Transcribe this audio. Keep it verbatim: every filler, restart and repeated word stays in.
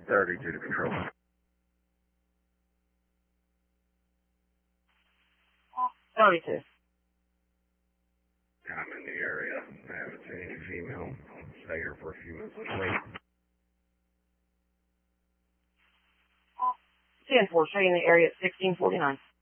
thirty-two to control. thirty-two. I'm in the area. I haven't seen any female. Stay here for a few minutes. Wait. ten four, stay in the area at sixteen forty-nine.